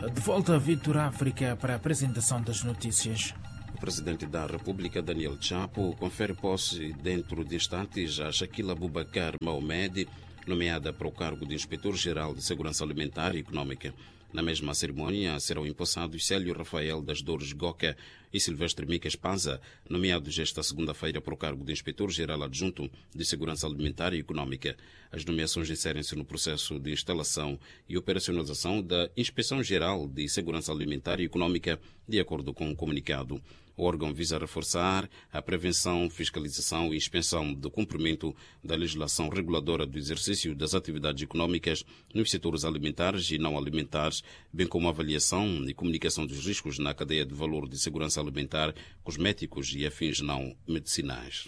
De volta a Vítor África para a apresentação das notícias. O presidente da República, Daniel Chapo, confere posse dentro de instantes a Shakila Abubakar Mohamed, nomeada para o cargo de Inspetor-Geral de Segurança Alimentar e Econômica. Na mesma cerimônia serão empossados Célio Rafael das Dores Goca e Silvestre Mica Espanza, nomeados esta segunda-feira para o cargo de Inspetor-Geral Adjunto de Segurança Alimentar e Econômica. As nomeações inserem-se no processo de instalação e operacionalização da Inspeção-Geral de Segurança Alimentar e Econômica, de acordo com o comunicado. O órgão visa reforçar a prevenção, fiscalização e inspeção do cumprimento da legislação reguladora do exercício das atividades econômicas nos setores alimentares e não alimentares, bem como a avaliação e comunicação dos riscos na cadeia de valor de segurança alimentar, cosméticos e afins não medicinais.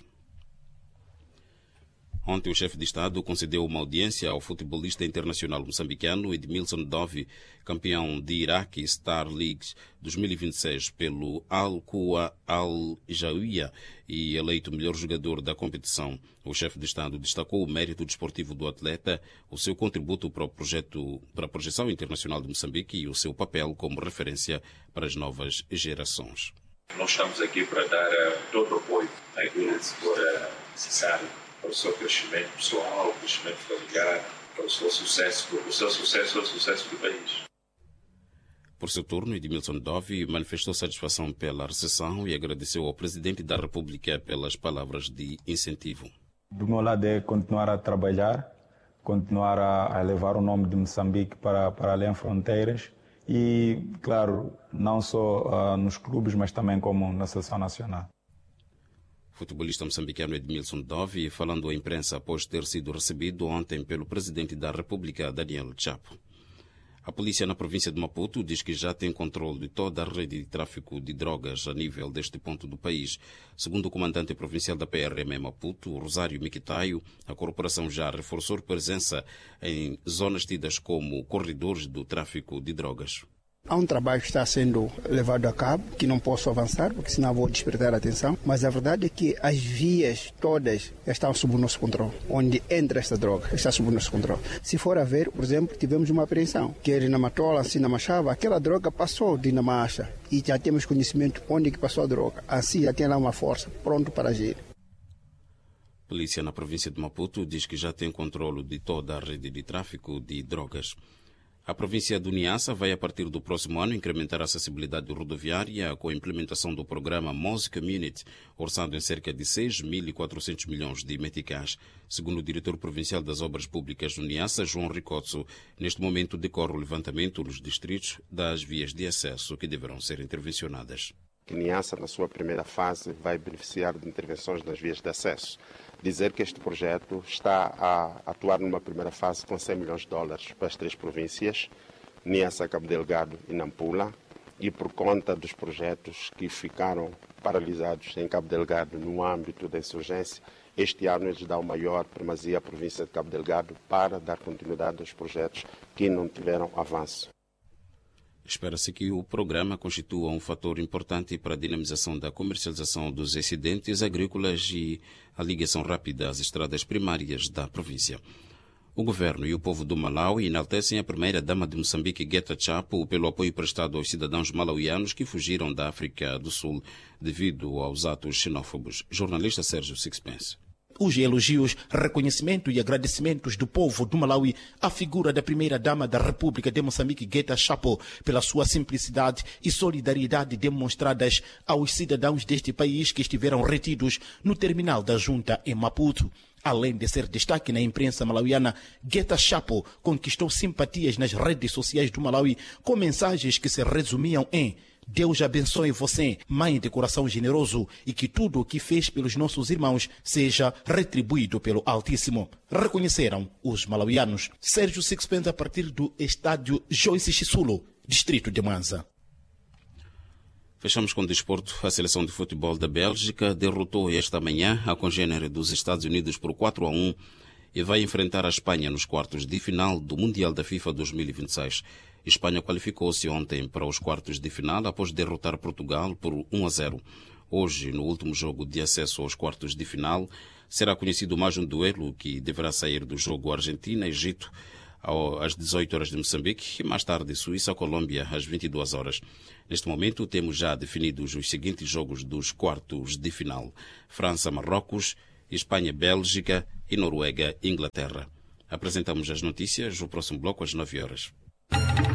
Ontem, o chefe de Estado concedeu uma audiência ao futebolista internacional moçambicano Edmilson Dove, campeão de Iraque Star League 2026 pelo Al-Quwa Al-Jawiya e eleito melhor jogador da competição. O chefe de Estado destacou o mérito desportivo do atleta, o seu contributo para a projeção internacional de Moçambique e o seu papel como referência para as novas gerações. Nós estamos aqui para dar todo o apoio àquilo que for necessário para o seu crescimento pessoal, o crescimento familiar, para o seu sucesso, o sucesso do país. Por seu turno, Edmilson Dove manifestou satisfação pela recepção e agradeceu ao Presidente da República pelas palavras de incentivo. Do meu lado é continuar a trabalhar, continuar a levar o nome de Moçambique para além fronteiras e, claro, não só nos clubes, mas também como na seleção nacional. O futebolista moçambicano Edmilson Dove, falando à imprensa após ter sido recebido ontem pelo Presidente da República, Daniel Chapo. A polícia na província de Maputo diz que já tem controle de toda a rede de tráfico de drogas a nível deste ponto do país. Segundo o comandante provincial da PRM Maputo, Rosário Miquitaio, a corporação já reforçou presença em zonas tidas como corredores do tráfico de drogas. Há um trabalho que está sendo levado a cabo, que não posso avançar, porque senão vou despertar a atenção, mas a verdade é que as vias todas estão sob o nosso controle. Onde entra esta droga está sob o nosso controle. Se for a ver, por exemplo, tivemos uma apreensão, que era na Matola, assim na Machava, aquela droga passou de Namacha e já temos conhecimento onde que passou a droga. Assim já tem lá uma força pronto para agir. A polícia na província de Maputo diz que já tem controle de toda a rede de tráfico de drogas. A província do Niassa vai, a partir do próximo ano, incrementar a acessibilidade rodoviária com a implementação do programa Mose Community, orçado em cerca de 6.400 milhões de meticais. Segundo o diretor provincial das obras públicas do Niassa, João Ricotso, neste momento decorre o levantamento nos distritos das vias de acesso que deverão ser intervencionadas. Niassa, na sua primeira fase, vai beneficiar de intervenções nas vias de acesso. Dizer que este projeto está a atuar numa primeira fase com 100 milhões de dólares para as 3 províncias, Niassa, Cabo Delgado e Nampula, e por conta dos projetos que ficaram paralisados em Cabo Delgado no âmbito da insurgência, este ano eles dão maior primazia à província de Cabo Delgado para dar continuidade aos projetos que não tiveram avanço. Espera-se que o programa constitua um fator importante para a dinamização da comercialização dos excedentes agrícolas e a ligação rápida às estradas primárias da província. O governo e o povo do Malawi enaltecem a primeira-dama de Moçambique, Geta Chapo, pelo apoio prestado aos cidadãos malauianos que fugiram da África do Sul devido aos atos xenófobos. Jornalista Sérgio Sixpence. Os elogios, reconhecimento e agradecimentos do povo do Malawi à figura da primeira-dama da República de Moçambique, Geta Chapo, pela sua simplicidade e solidariedade demonstradas aos cidadãos deste país que estiveram retidos no terminal da junta em Maputo. Além de ser destaque na imprensa malauiana, Geta Chapo conquistou simpatias nas redes sociais do Malawi com mensagens que se resumiam em: Deus abençoe você, mãe de coração generoso, e que tudo o que fez pelos nossos irmãos seja retribuído pelo Altíssimo. Reconheceram os malauianos. Sérgio Sixpence, a partir do estádio Joyce Chisulo, distrito de Mwanza. Fechamos com o desporto. A seleção de futebol da Bélgica derrotou esta manhã a congênere dos Estados Unidos por 4-1 e vai enfrentar a Espanha nos quartos de final do Mundial da FIFA 2026. Espanha qualificou-se ontem para os quartos de final após derrotar Portugal por 1-0. Hoje, no último jogo de acesso aos quartos de final, será conhecido mais um duelo que deverá sair do jogo Argentina-Egito às 18 horas de Moçambique e mais tarde Suíça-Colômbia às 22 horas. Neste momento temos já definidos os seguintes jogos dos quartos de final: França-Marrocos, Espanha-Bélgica e Noruega-Inglaterra. Apresentamos as notícias no próximo bloco às 9 horas.